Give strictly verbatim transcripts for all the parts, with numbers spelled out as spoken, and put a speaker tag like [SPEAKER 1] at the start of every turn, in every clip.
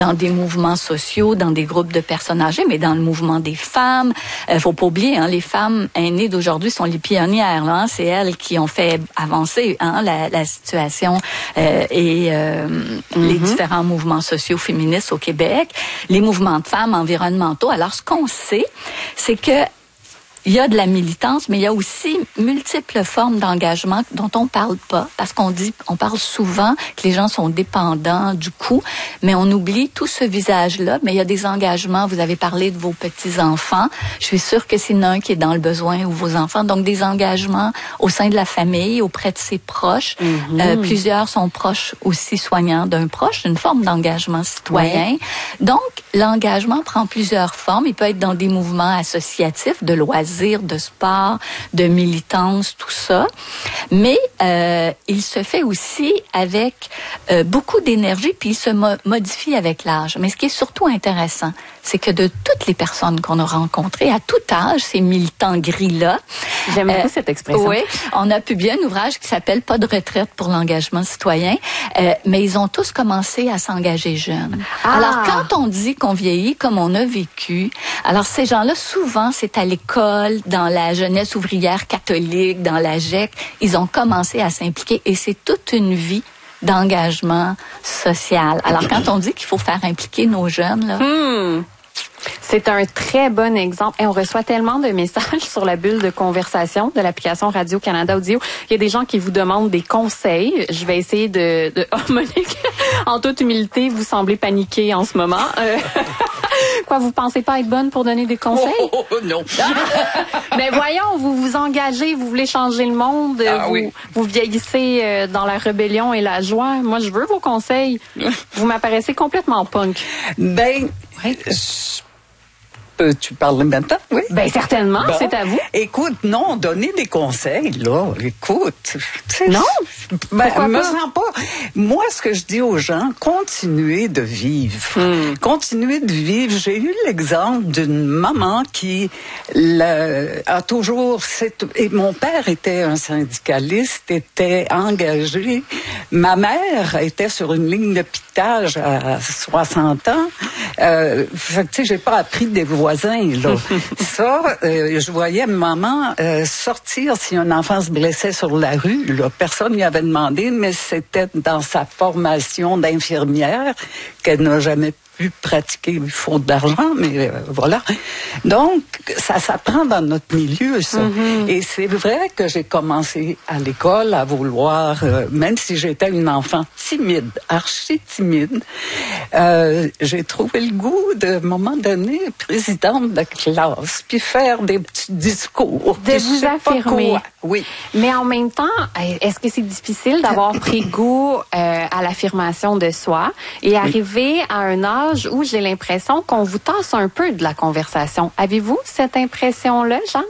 [SPEAKER 1] dans des mouvements sociaux, dans des groupes de personnes âgées, mais dans le mouvement des femmes. Euh, faut pas oublier, hein, les femmes aînées d'aujourd'hui sont les pionnières. Là, hein, c'est elles qui ont fait avancer hein, la, la situation euh, et euh, mm-hmm. les différents mouvements sociaux féministes au Québec, les mouvements de femmes environnementaux. Alors, ce qu'on sait, c'est que il y a de la militance, mais il y a aussi multiples formes d'engagement dont on parle pas, parce qu'on dit, on parle souvent que les gens sont dépendants du coup, mais on oublie tout ce visage-là. Mais il y a des engagements. Vous avez parlé de vos petits-enfants. Je suis sûre que c'est un qui est dans le besoin ou vos enfants. Donc, des engagements au sein de la famille, auprès de ses proches. Mm-hmm. Euh, plusieurs sont proches aussi soignants d'un proche, une forme d'engagement citoyen. Oui. Donc, l'engagement prend plusieurs formes. Il peut être dans des mouvements associatifs, de loisirs, de sport, de militance, tout ça. Mais euh, il se fait aussi avec euh, beaucoup d'énergie, puis il se mo- modifie avec l'âge. Mais ce qui est surtout intéressant, c'est que de toutes les personnes qu'on a rencontrées, à tout âge, ces militants gris-là...
[SPEAKER 2] J'aime beaucoup euh, cette expression.
[SPEAKER 1] Oui, on a publié un ouvrage qui s'appelle « Pas de retraite pour l'engagement citoyen euh, », mais ils ont tous commencé à s'engager jeunes. Ah. Alors, quand on dit qu'on vieillit comme on a vécu, alors ces gens-là, souvent, c'est à l'école, dans la jeunesse ouvrière catholique, dans la G E C, ils ont commencé à s'impliquer et c'est toute une vie d'engagement social. Alors, quand on dit qu'il faut faire impliquer nos jeunes, là...
[SPEAKER 2] Hmm. C'est un très bon exemple. Et on reçoit tellement de messages sur la bulle de conversation de l'application Radio-Canada Audio. Il y a des gens qui vous demandent des conseils. Je vais essayer de... de... Oh, Monique, en toute humilité, vous semblez paniquer en ce moment. Euh... Quoi, vous pensez pas être bonne pour donner des conseils?
[SPEAKER 3] Oh, oh, non.
[SPEAKER 2] Mais voyons, vous vous engagez, vous voulez changer le monde,
[SPEAKER 3] ah,
[SPEAKER 2] vous,
[SPEAKER 3] oui.
[SPEAKER 2] vous vieillissez dans la rébellion et la joie. Moi, je veux vos conseils. Vous m'apparaissez complètement punk.
[SPEAKER 3] Ben...
[SPEAKER 2] Oui.
[SPEAKER 3] Euh, tu parles maintenant, oui?
[SPEAKER 2] Ben certainement, bon, c'est à vous.
[SPEAKER 3] Écoute, non, donner des conseils, là, écoute.
[SPEAKER 2] Non?
[SPEAKER 3] Ben,
[SPEAKER 2] Pourquoi
[SPEAKER 3] me
[SPEAKER 2] pas?
[SPEAKER 3] sens pas. Moi, ce que je dis aux gens, continuez de vivre.
[SPEAKER 2] Hmm.
[SPEAKER 3] Continuez de vivre. J'ai eu l'exemple d'une maman qui le, a toujours... Et mon père était un syndicaliste, était engagé. Ma mère était sur une ligne de piquetage à soixante ans. Euh, fait que, tu sais, j'ai pas appris des voisins, là. Ça, euh, je voyais maman euh, sortir si un enfant se blessait sur la rue, là. Personne lui avait demandé, mais c'était dans sa formation d'infirmière qu'elle n'a jamais pu pratiquer faute d'argent, mais euh, voilà. Donc, ça s'apprend dans notre milieu, ça. Mm-hmm. Et c'est vrai que j'ai commencé à l'école à vouloir, euh, même si j'étais une enfant timide, archi timide, euh, j'ai trouvé le goût de, à un moment donné, présidente de classe, puis faire des petits discours.
[SPEAKER 2] De vous affirmer.
[SPEAKER 3] Oui.
[SPEAKER 2] Mais en même temps, est-ce que c'est difficile d'avoir pris goût euh, à l'affirmation de soi et arriver oui. à un âge où j'ai l'impression qu'on vous tasse un peu de la conversation? Avez-vous cette impression-là, Jeanne?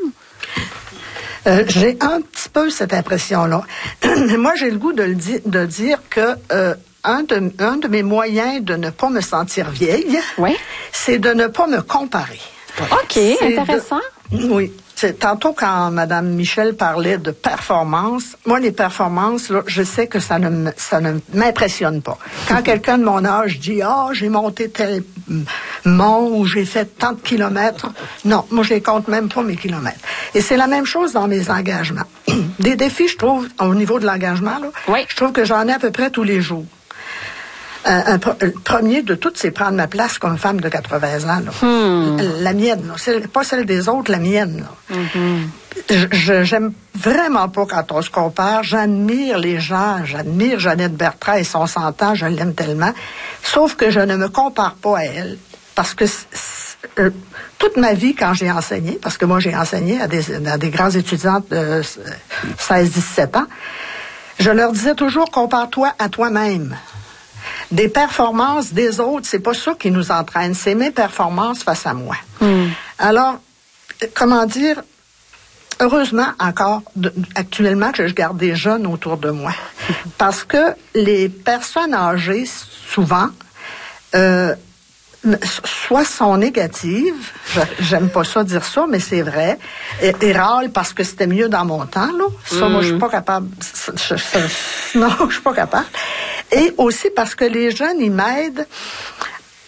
[SPEAKER 4] Euh, j'ai un petit peu cette impression-là. Moi, j'ai le goût de, le di- de dire que euh, un, de, un de mes moyens de ne pas me sentir vieille,
[SPEAKER 2] oui.
[SPEAKER 4] c'est de ne pas me comparer.
[SPEAKER 2] OK, c'est intéressant.
[SPEAKER 4] De, oui. C'est, tantôt, quand Mme Michel parlait de performance, moi, les performances, là, je sais que ça ne, ça ne m'impressionne pas. Quand quelqu'un de mon âge dit « Ah, oh, j'ai monté tel mont ou j'ai fait tant de kilomètres », non, moi, je les compte même pas mes kilomètres. Et c'est la même chose dans mes engagements. Des défis, je trouve, au niveau de l'engagement, là,
[SPEAKER 2] oui.
[SPEAKER 4] je trouve que j'en ai à peu près tous les jours. Un, un, le premier de toutes, c'est prendre ma place comme femme de quatre-vingts ans. Là.
[SPEAKER 2] Hmm.
[SPEAKER 4] La mienne, là. Celle, pas celle des autres, la mienne. Là. Mm-hmm. Je, j'aime vraiment pas quand on se compare. J'admire les gens, j'admire Jeannette Bertrand et son cent ans, je l'aime tellement. Sauf que je ne me compare pas à elle. Parce que euh, toute ma vie, quand j'ai enseigné, parce que moi j'ai enseigné à des, à des grands étudiantes de seize dix-sept ans, je leur disais toujours, compare-toi à toi-même. Des performances des autres, c'est pas ça qui nous entraîne, c'est mes performances face à moi. Mm. Alors, comment dire, heureusement encore, de, actuellement, que je garde des jeunes autour de moi. Parce que les personnes âgées, souvent, euh, soit sont négatives, j'aime pas ça dire ça, mais c'est vrai, et, et râlent parce que c'était mieux dans mon temps, là. Ça, mm. moi, je suis pas capable. Je, je, non, je suis pas capable. Et aussi parce que les jeunes, ils m'aident